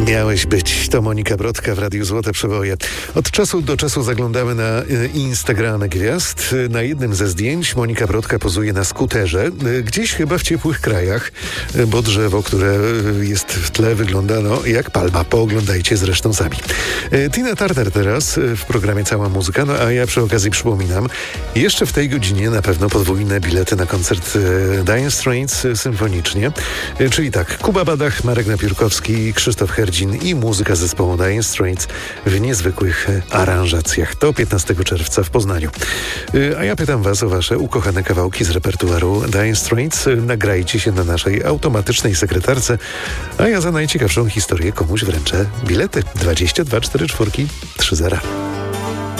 Miałeś być. To Monika Brodka w Radiu Złote Przeboje. Od czasu do czasu zaglądamy na Instagramy gwiazd. Na jednym ze zdjęć Monika Brodka pozuje na skuterze, gdzieś chyba w ciepłych krajach, bo drzewo, które jest w tle, wygląda jak palma. Pooglądajcie zresztą sami. Tina Turner teraz w programie Cała Muzyka, a ja przy okazji przypominam, jeszcze w tej godzinie na pewno podwójne bilety na koncert Dire Straits symfonicznie, czyli tak, Kuba Badach, Marek Napiórkowski, Krzysztof Herdzin i muzyka zespołu Dire Straits w niezwykłych aranżacjach. To 15 czerwca w Poznaniu. A ja pytam was o wasze ukochane kawałki z repertuaru Dire Straits. Nagrajcie się na naszej automatycznej sekretarce, a ja za najciekawszą historię komuś wręczę bilety. 22 44 30.